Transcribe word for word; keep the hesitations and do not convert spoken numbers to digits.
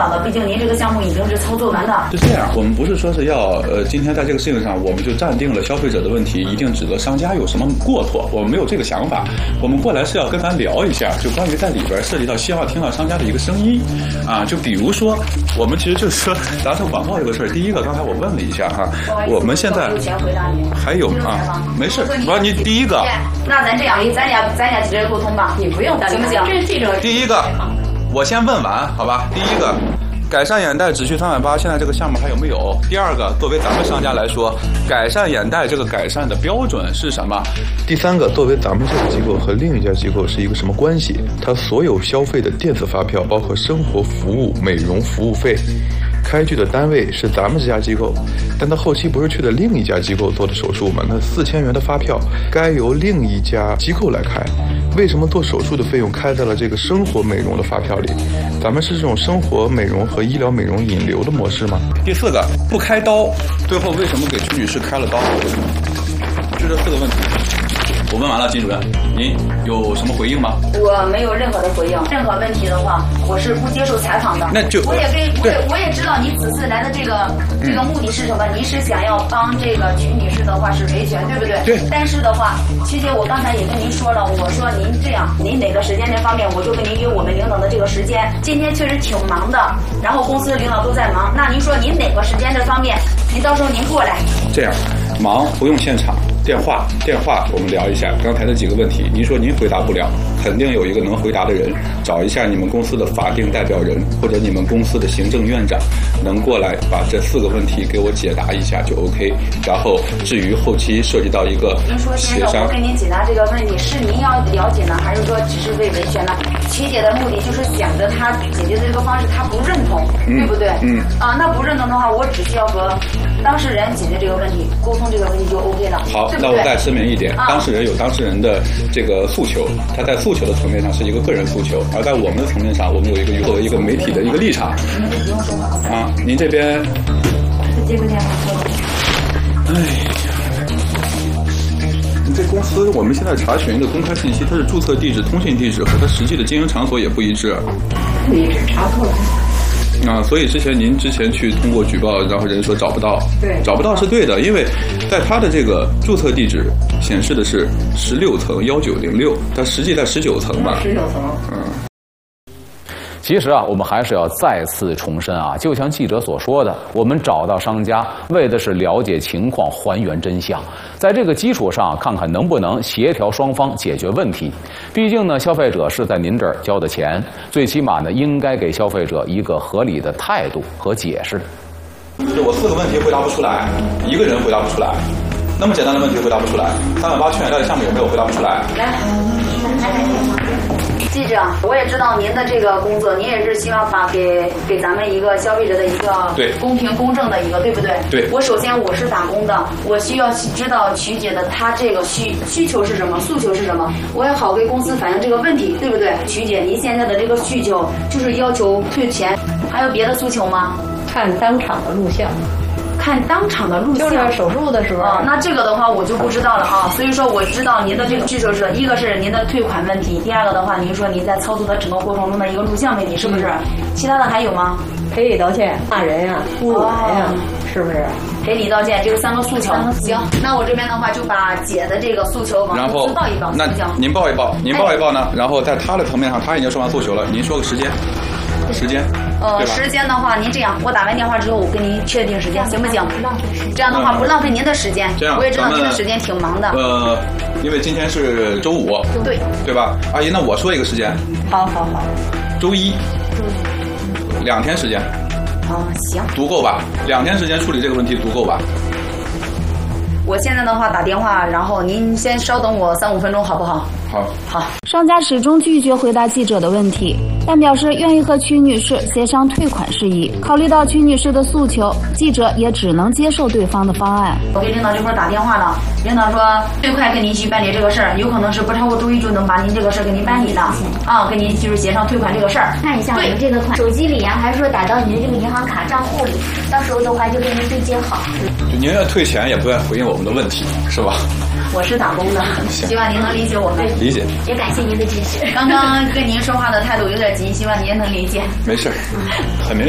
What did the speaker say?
法的，毕竟您这个项目已经是操作完的。 是这样，我们不是说是要呃，今天在这个事情上我们就暂定了消费者的问题一定指责商家有什么过错，我们没有这个想法。我们过来是要跟咱聊一下，就关于在里边涉及到希望听到商家的一个声音啊，就比如说我们其实就是说咱做广告这个事儿，第一个刚才我问了一下哈，我们现在还有啊，没事，我说你第一个， 那咱这样，咱俩咱俩直接沟通吧， 你不用行不行？ 这是记者。 第一个，我先问完，好吧？第一个，改善眼袋只需三万八，现在这个项目还有没有？第二个，作为咱们商家来说，改善眼袋这个改善的标准是什么？ 第三个，作为咱们这个机构和另一家机构是一个什么关系？它所有消费的电子发票，包括生活服务、美容服务费。开具的单位是咱们这家机构，但他后期不是去的另一家机构做的手术吗？那四千元的发票该由另一家机构来开，为什么做手术的费用开在了这个生活美容的发票里？咱们是这种生活美容和医疗美容引流的模式吗？ 第四个，不开刀，最后为什么给曲女士开了刀？就这四个问题。我问完了，金主任，您有什么回应吗？ 我没有任何的回应，任何问题的话，我是不接受采访的。 那就我也跟我也我也知道你此次来的这个、嗯、这个目的是什么？您是想要帮这个曲女士的话是维权，对不对？ 对。 但是的话，曲姐，我刚才也跟您说了，我说您这样，您哪个时间这方面，我就跟您约我们领导的这个时间。今天确实挺忙的，然后公司的领导都在忙。那您说您哪个时间这方面，您到时候您过来。 这样，忙不用现场。电话，电话，我们聊一下刚才的几个问题。您说您回答不了，肯定有一个能回答的人，找一下你们公司的法定代表人或者你们公司的行政院长，能过来把这四个问题给我解答一下就 OK。然后至于后期涉及到一个您说先生，我跟您解答这个问题，是您要了解呢，还是说只是为维权呢？曲姐的目的就是想着她解决的这个方式，她不认同， 嗯、 对不对？ 嗯。 啊，那不认同的话，我只需要和当事人解决这个问题，沟通这个问题就 OK 了。 好，那我再声明一点，当事人有当事人的这个诉求，他在诉求的层面上是一个个人诉求，而在我们的层面上，我们有一个作为一个媒体的一个立场。啊，您这边接个电话说。 哎呀，你这公司我们现在查询的公开信息，它是注册地址、通信地址和它实际的经营场所也不一致。 不一致，查错了。 啊，所以之前您之前去通过举报，然后人说找不到， 对， 找不到是对的，因为在他的这个注册地址显示的是十六层幺九零六，但实际在十九层吧？ 十九层， 嗯。 其实啊，我们还是要再次重申啊，就像记者所说的，我们找到商家为的是了解情况，还原真相，在这个基础上看看能不能协调双方解决问题。毕竟呢，消费者是在您这儿交的钱，最起码呢，应该给消费者一个合理的态度和解释。 我四个问题回答不出来，一个人回答不出来，那么简单的问题回答不出来，三万八劝眼袋的项目有没有回答不出来？ 来，记者，我也知道您的这个工作，您也是希望把给给咱们一个消费者的一个对公平公正的一个，对不对？ 对。 我首先我是打工的，我需要知道曲姐的她这个需需求是什么，诉求是什么，我也好给公司反映这个问题，对不对？曲姐，您现在的这个需求就是要求退钱，还有别的诉求吗？ 看当场的录像。 看当场的录像， 就是手术的时候。 啊，那这个的话我就不知道了啊。所以说我知道您的这个需求是一个是您的退款问题，第二个的话，您说您在操作的整个过程中的一个录像问题，是不是？嗯、其他的还有吗？ 赔礼道歉、骂人呀、侮辱人呀，哦、是不是？ 赔礼道歉，这个三个诉求。行，那我这边的话就把姐的这个诉求往公司报一报。 那您报一报，您报一报呢？哎、然后在他的层面上，他已经说完诉求了，您说个时间。时间， 呃，时间的话，您这样，我打完电话之后，我跟您确定时间，行不行？ 浪费时间。 这样的话不浪费您的时间。 这样， 我也知道您的时间挺忙的。 呃，因为今天是周五， 对， 对吧？阿姨，那我说一个时间。 好好好。 周一。 周一。两天时间。 哦，行。 足够吧？两天时间处理这个问题足够吧？ 我现在的话打电话，然后您先稍等我三五分钟，好不好？ 好， 好。 商家始终拒绝回答记者的问题，但表示愿意和曲女士协商退款事宜。考虑到曲女士的诉求，记者也只能接受对方的方案。 我给领导这块打电话了，领导说最快跟您去办理这个事儿，有可能是不超过周一就能把您这个事儿给您办理的啊，跟您就是协商退款这个事儿。 看一下我们这个款手机里呀、啊，还是说打到您的这个银行卡账户里，到时候的话就给您对接好。 就宁愿退钱也不愿回应我们的问题，是吧？ 我是打工的，希望您能理解我们。 理解。 也感谢您的支持。 刚刚跟您说话的态度有点急，希望您也能理解。 没事，很明。